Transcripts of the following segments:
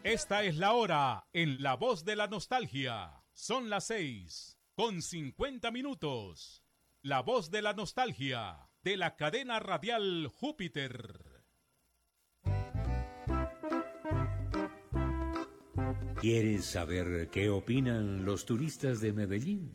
Esta es la hora en La Voz de la Nostalgia. Son las 6:50. La Voz de la Nostalgia, de la cadena radial Júpiter. ¿Quieres saber qué opinan los turistas de Medellín?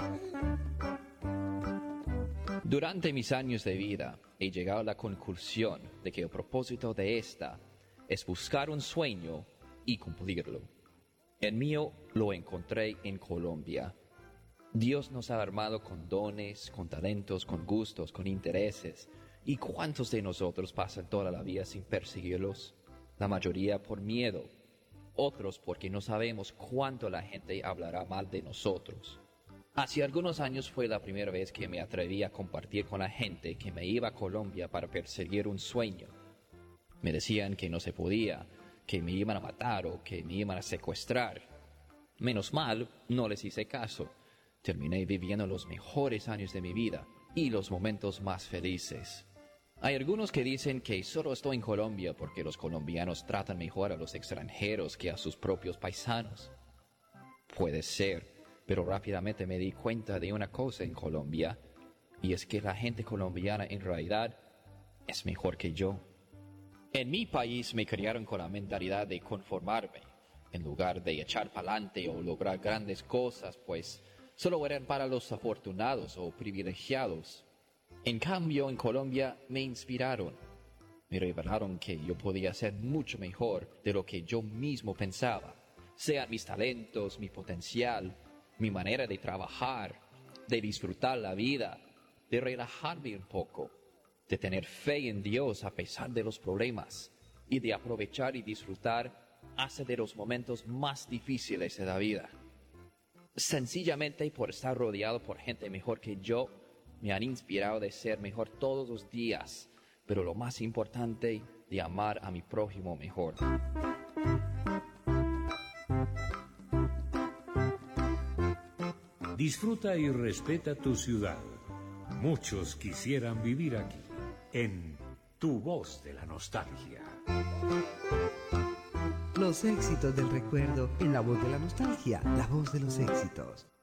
Durante mis años de vida he llegado a la conclusión de que el propósito de esta es buscar un sueño y cumplirlo. El mío lo encontré en Colombia. Dios nos ha armado con dones, con talentos, con gustos, con intereses. ¿Y cuántos de nosotros pasan toda la vida sin perseguirlos? La mayoría por miedo, otros porque no sabemos cuánto la gente hablará mal de nosotros. Hace algunos años fue la primera vez que me atreví a compartir con la gente que me iba a Colombia para perseguir un sueño. Me decían que no se podía, que me iban a matar o que me iban a secuestrar. Menos mal, no les hice caso. Terminé viviendo los mejores años de mi vida y los momentos más felices. Hay algunos que dicen que solo estoy en Colombia porque los colombianos tratan mejor a los extranjeros que a sus propios paisanos. Puede ser, pero rápidamente me di cuenta de una cosa en Colombia, y es que la gente colombiana en realidad es mejor que yo. En mi país me criaron con la mentalidad de conformarme, en lugar de echar pa'lante o lograr grandes cosas, pues solo eran para los afortunados o privilegiados. En cambio, en Colombia me inspiraron. Me revelaron que yo podía ser mucho mejor de lo que yo mismo pensaba. Sean mis talentos, mi potencial, mi manera de trabajar, de disfrutar la vida, de relajarme un poco, de tener fe en Dios a pesar de los problemas y de aprovechar y disfrutar hasta de los momentos más difíciles de la vida. Sencillamente por estar rodeado por gente mejor que yo, me han inspirado de ser mejor todos los días, pero lo más importante, de amar a mi prójimo mejor. Disfruta y respeta tu ciudad. Muchos quisieran vivir aquí, en Tu Voz de la Nostalgia. Los éxitos del recuerdo en La Voz de la Nostalgia, la voz de los éxitos.